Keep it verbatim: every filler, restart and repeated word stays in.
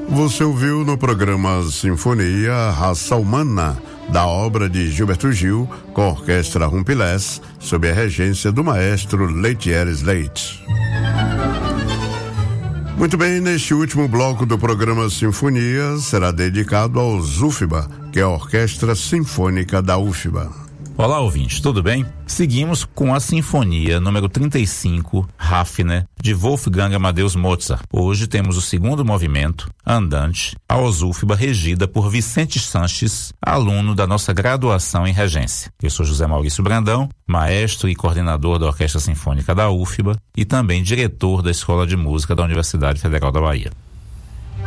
Você ouviu no programa Sinfonia Raça Humana, da obra de Gilberto Gil, com a Orquestra Rumpilés, sob a regência do maestro Letieres Leite. Muito bem, neste último bloco do programa Sinfonia será dedicado ao ZUFBA, que é a Orquestra Sinfônica da U F B A. Olá, ouvintes, tudo bem? Seguimos com a Sinfonia número trinta e cinco, Hafner, de Wolfgang Amadeus Mozart. Hoje temos o segundo movimento, Andante, ao ZUFBA, regida por Vicente Sanches, aluno da nossa graduação em regência. Eu sou José Maurício Brandão, maestro e coordenador da Orquestra Sinfônica da U F B A e também diretor da Escola de Música da Universidade Federal da Bahia.